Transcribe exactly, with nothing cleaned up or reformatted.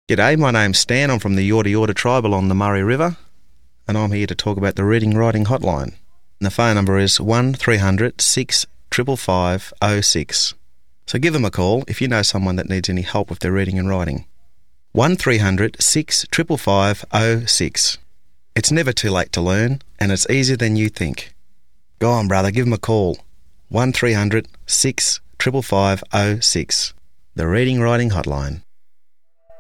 G'day, my name's Stan. I'm from the Yorta Yorta tribe along the Murray River, and I'm here to talk about the Reading Writing Hotline. And the phone number is one three hundred six five five five oh six. So give them a call if you know someone that needs any help with their reading and writing. one three hundred six five five five oh six. It's never too late to learn, and it's easier than you think. Go on, brother, give them a call. one three hundred six five five five oh six. The Reading Writing Hotline.